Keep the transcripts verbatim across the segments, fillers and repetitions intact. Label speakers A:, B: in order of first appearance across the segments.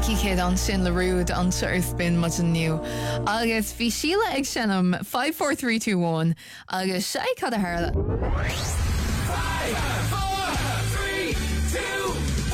A: Nicky Kid an sin le rúd an surf bin mat an nniu. Agus bhí Sheila ag sinnam five four three two one agus sé cad a hála.
B: five four three two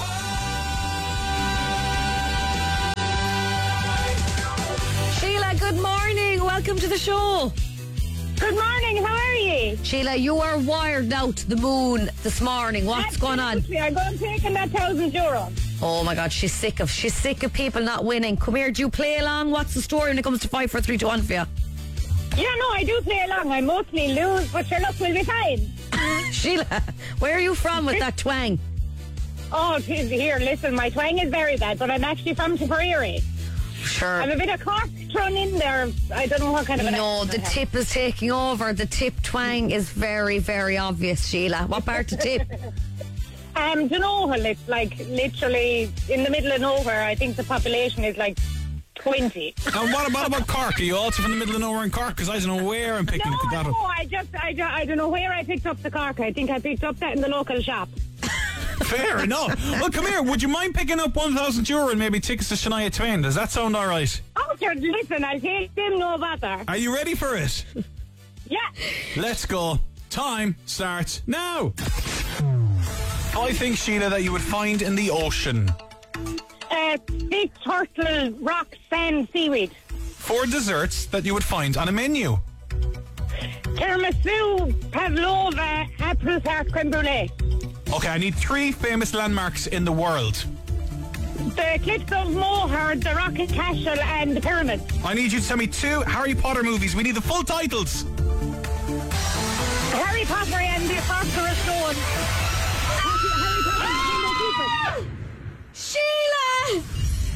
B: one
C: Sheila, good morning. Welcome to the show.
D: Good morning, how are you?
C: Sheila, you are wired now to the moon this morning. What's going on?
D: Absolutely, I'm going to take in that thousand euro.
C: Oh my God, she's sick of she's sick of people not winning. Come here, do you play along? What's the story when it comes to five four three two one for you?
D: Yeah, no, I do play along. I mostly lose, but sure, look, we'll be fine.
C: Sheila, where are you from with that twang?
D: Oh, geez, here, listen, my twang is very bad, but I'm actually from Tipperary.
C: Sure.
D: I'm a bit of Cork thrown in there. I don't know what kind of an
C: No, the
D: accent I have.
C: tip is taking over. The tip twang is very, very obvious, Sheila. What part of tip?
D: Um, Donoghal, it's like literally in the middle of nowhere. I think the population is like twenty.
E: And what about, about Cork? Are you also from the middle of nowhere in Cork? Because I don't know where I'm picking
D: No,
E: up that
D: no,
E: up.
D: I just, I, don't- I don't know where I picked up the Cork. I think I picked up that in the local shop.
E: Fair enough. Well, come here. Would you mind picking up one thousand euro and maybe tickets to Shania Twain? Does that sound all right?
D: Oh, sure, listen, I'll take them, no bother.
E: Are you ready for it?
D: Yeah.
E: Let's go. Time starts now. Five things, Sheila, that you would find in the ocean.
D: Uh, big turtle, rock, sand, seaweed.
E: Four desserts that you would find on a menu.
D: Tiramisu, pavlova, apple tart, creme brulee.
E: Okay, I need three famous landmarks in the world.
D: The Cliffs of Moher, the Rocket Castle, and the Pyramid.
E: I need you to tell me two Harry Potter movies. We need the full titles.
D: Harry Potter and the Philosopher's Stone. Harry Potter and the Chamber of
C: Sheila!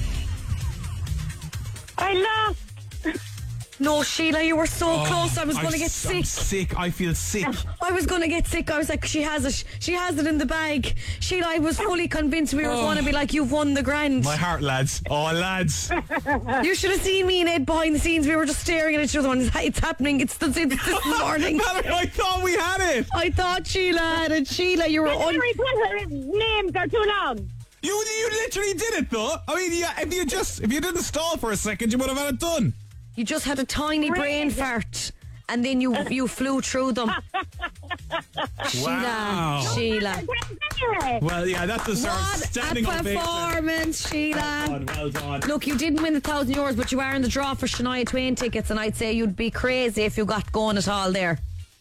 D: Secrets. I lost.
C: No, Sheila, you were so close. I was
E: I'm
C: going to get
E: s- I'm
C: sick.
E: sick. I feel sick.
C: I was going to get sick. I was like, she has it. She has it in the bag. Sheila, I was fully convinced we were going to be like, you've won the grand.
E: My heart, lads. Oh, lads.
C: You should have seen me and Ed behind the scenes. We were just staring at each other. And it's happening. It's, it's this morning.
E: I thought we had it.
C: I thought Sheila had it. Sheila, you were un-
D: Harry Potter names are too long.
E: You you literally did it, though. I mean, yeah, if you just if you didn't stall for a second, you would have had it done.
C: You just had a tiny brain fart. And then you you flew through them.
E: Wow.
C: Sheila. Sheila.
E: Well, yeah, that deserves
C: What
E: standing
C: a
E: ovation.
C: performance, Sheila.
E: Well done, well done.
C: Look, you didn't win the thousand euros, but you are in the draw for Shania Twain tickets, and I'd say you'd be crazy if you got going at all there.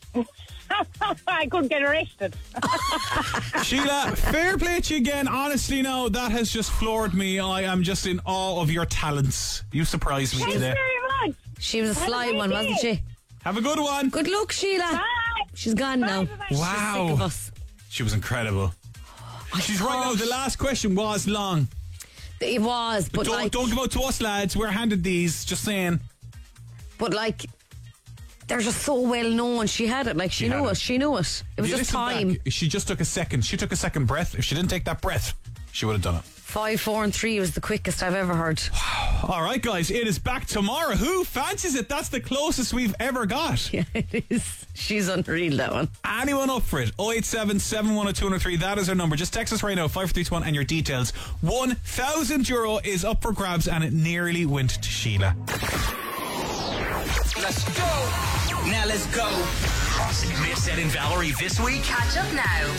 D: I could get arrested.
E: Sheila, fair play to you again. Honestly, no, that has just floored me. I am just in awe of your talents. You surprised me
D: Thanks
E: today.
D: very much.
C: She was a
D: Have a
C: sly
D: great
C: one, wasn't
D: day.
C: she?
E: Have a good one.
C: Good luck, Sheila.
D: Bye.
C: She's gone now.
D: Bye, bye-bye.
C: She's
E: Wow.
C: sick of us.
E: She was incredible. She's right now. The last question was long.
C: It was, but
E: Don't,
C: like,
E: don't give out to us, lads. We're handed these. Just saying.
C: but like, they're just so well known. She had it, like she,
E: She had
C: knew
E: it.
C: it. She knew it. It was
E: You
C: just
E: listen
C: time.
E: back, she just took a second. She took a second breath. If she didn't take that breath, she would have done it.
C: Five, four, and three was the quickest I've ever heard.
E: All right, guys, it is back tomorrow. Who fancies it? That's the closest we've ever got.
C: Yeah, it is. She's unreal, that one.
E: Anyone up for it? oh eight seven, seven one oh, two oh three. That is our number. Just text us right now, five three two one, and your details. one thousand euro is up for grabs, and it nearly went to Sheila.
B: Let's go. Now let's go. Crossing Miss Ed and Valerie this week.
F: Catch up now.